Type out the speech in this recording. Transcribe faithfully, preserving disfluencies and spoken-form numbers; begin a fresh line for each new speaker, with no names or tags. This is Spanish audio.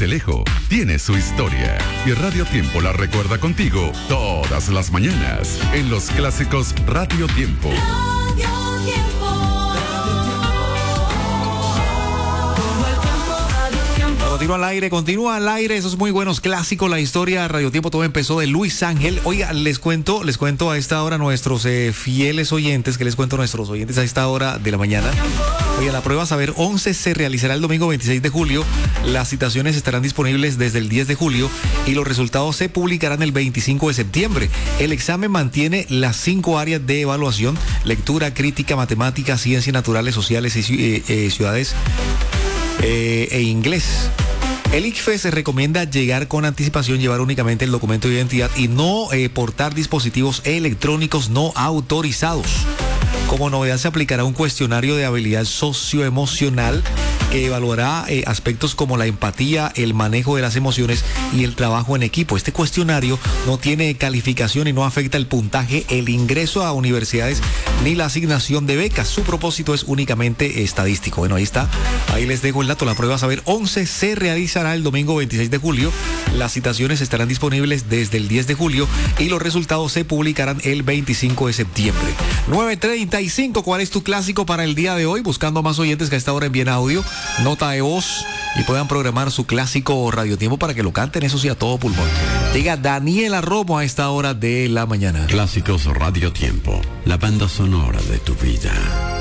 Sincelejo tiene su historia y Radio Tiempo la recuerda contigo todas las mañanas en los clásicos Radio Tiempo.
Radio Tiempo.
Continúa al aire, continúa al aire, esos muy buenos clásicos, la historia Radio Tiempo, todo empezó de Luis Ángel. Oiga, les cuento, les cuento a esta hora nuestros eh, fieles oyentes, que les cuento a nuestros oyentes a esta hora de la mañana. Oiga, la prueba Saber once se realizará el domingo veintiséis de julio, las citaciones estarán disponibles desde el diez de julio y los resultados se publicarán el veinticinco de septiembre. El examen mantiene las cinco áreas de evaluación: lectura, crítica, matemáticas, ciencias naturales, sociales y eh, eh, ciudades eh, e inglés. El I C F E S recomienda llegar con anticipación, llevar únicamente el documento de identidad y no eh, portar dispositivos electrónicos no autorizados. Como novedad se aplicará un cuestionario de habilidad socioemocional que evaluará eh, aspectos como la empatía, el manejo de las emociones y el trabajo en equipo. Este cuestionario no tiene calificación y no afecta el puntaje, el ingreso a universidades ni la asignación de becas. Su propósito es únicamente estadístico. Bueno, ahí está. Ahí les dejo el dato. La prueba Saber once se realizará el domingo veintiséis de julio. Las citaciones estarán disponibles desde el diez de julio y los resultados se publicarán el veinticinco de septiembre. nueve treinta y cinco. ¿Cuál es tu clásico para el día de hoy? Buscando a más oyentes que a esta hora envíen audio, nota de voz y puedan programar su clásico Radio Tiempo para que lo canten, eso sí, a todo pulmón. Llega Daniela Romo a esta hora de la mañana.
Clásicos Radio Tiempo, la banda sonora de tu vida.